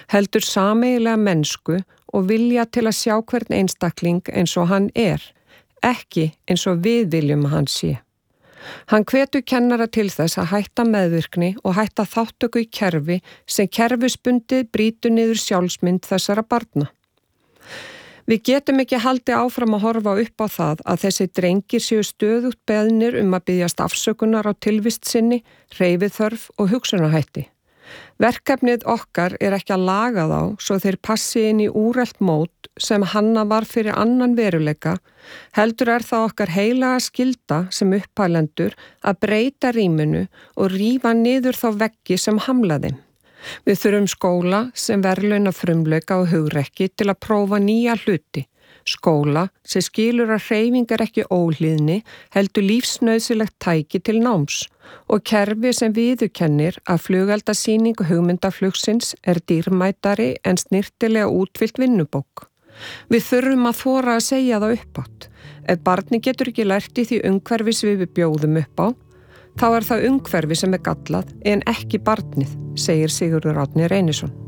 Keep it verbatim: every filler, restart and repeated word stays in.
heldur sameiginlega mennsku og vilja til að sjá hvern einstakling eins og hann er, ekki eins og við viljum að hann sé. Hann hvetur kennara til þess að hætta meðvirkni og hætta þáttöku í kerfi sem kerfisbundið brýtur niður sjálfsmynd þessara barna. Við getum ekki haldið áfram að horfa upp á það að þessi drengir séu stöðugt beðnir um að biðjast afsökunar á tilvist sinni, hreyfiþörf og hugsunarhætti. Verkefnið okkar er ekki að laga þá svo þeir passi inn í úrelt mót sem hanna var fyrir annan veruleika, heldur er það okkar heilaga skylda sem upphælendur að breyta rýminu og rífa niður þá veggi sem hamla þeim. Við þurfum skóla sem verðlauna frumleika og hugrekki til að prófa nýja hluti. Skóla sem skilur að hreyfing er ekki óhlýðni, heldur lífsnauðsilegt tæki til náms og kerfi sem viðurkennir að flugeldasýning hugmyndaflugsins er dýrmætari en snirtilega útfyllt vinnubók. Við þurfum að þora að segja það uppátt. Ef barni getur ekki lært í því umhverfi sem við bjóðum upp á, þá er það umhverfi sem er gallað en ekki barnið, segir Sigurður Árni Reynisson.